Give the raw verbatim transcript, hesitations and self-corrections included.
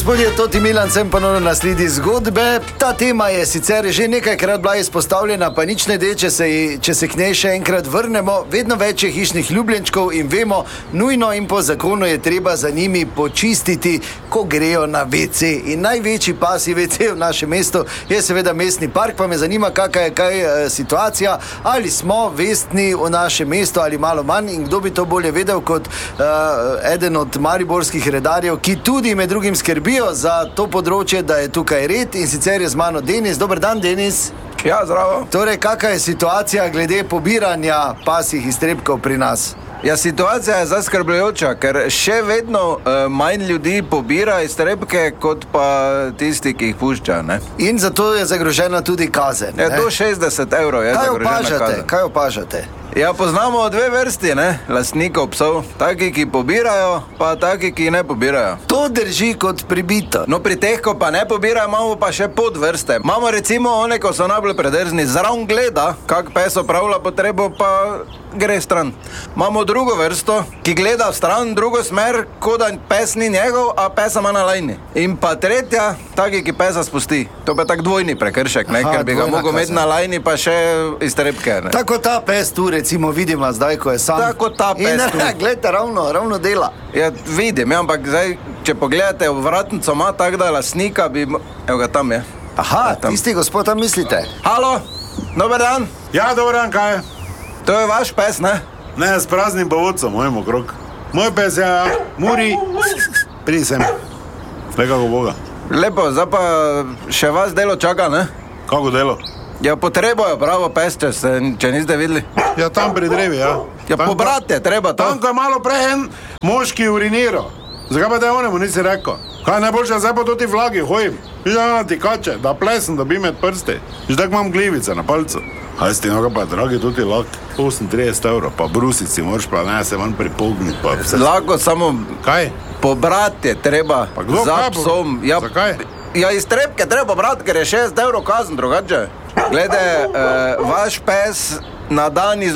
Gospodje, Toti Milan, sem ponovno na sledi zgodbe. Ta tema je sicer že nekajkrat bila izpostavljena, pa nič ne de, če se, če se k njej še enkrat vrnemo. Vedno več je hišnih ljubljenčkov in vemo, nujno in po zakonu je treba za njimi počistiti, ko grejo na ve ce. In največji pasji ve ce v našem mestu je seveda mestni park, pa me zanima, kakaj je kaj e, situacija, ali smo vestni v našem mestu ali malo manj in kdo bi to bolje vedel kot e, eden od mariborskih redarjev, ki tudi med drugim skrbi za to področje, da je tukaj red, in sicer je z mano Denis. Dober dan, Denis. Ja, zdravo. Torej, kakva je situacija glede pobiranja pasjih iztrebkov pri nas? Ja, situacija je zaskrbljujoča, ker še vedno uh, manj ljudi pobira iztrebke, kot pa tisti, ki jih pušča, ne? In zato je zagrožena tudi kazen, ne? Ja, do šestdeset evrov je kaj zagrožena opažate? kazen. Kaj opažate? Ja, poznamo dve vrsti, ne, lastnikov psov. Taki, ki pobirajo, pa taki, ki ne pobirajo. To drži kot pribito. No, pri teh, ko pa ne pobirajo, imamo pa še podvrste. Imamo recimo one, ko so najbolj predrzni, zraven gleda, kak pes opravlja potrebo, pa gre stran. Imamo drugo vrsto, ki gleda v stran, drugo smer, kot da pes ni njegov, a pesa ima na lajni. In pa tretja, taki, ki pesa spusti. To pa tak dvojni prekršek, ne, Aha, ker bi ga dvojna mogel imeti kazen. na lajni, pa še iztrebke, ne. Tako ta pes tu recimo vidimo zdaj, ko je sam. Tako ta pes in, tu. Gledajte, ravno, ravno dela. Ja, vidim, ja, ampak zdaj, če pogledate v vratnico, ima tak, da lasnika bi... Evo ga, tam je. Aha, tam. tisti gospod, tam mislite? Halo, dober dan. Ja, dober dan, kaj je? To je vaš pes, ne? Ne, s praznim povodcem, mojem okrog. Moj pes je, ja, Muri, pridi sem. Nekako Boga. Lepo, zdaj pa še vas delo čaka, ne? Kako delo? Ja, potrebojo pravo pes, če, se, če niste videli. Ja, tam pri drevi, ja. Ja, Tam, pobrati je treba to. Tam, ko je malo prej en moški uriniral. Zakaj pa te onemu nisi rekel? Kaj je najboljše, zdaj pa tudi vlagi hojim. Viš da ti kače, da plesem, da bi med prsti. Viš tak imam glivice na palcu. Aj sti noga pa, dragi, tudi lak, osemintrideset evrov, pa brusici, moraš pa ne se manj pripogniti, pa vse. Lahko samo Kaj? pobrati je treba Pa kdo, za kaj bo- psom. Ja, Zakaj? Ja, iztrebke treba pobrati, ker je šest evrov kazen drugače. Glede, eh, vaš pes na dan iz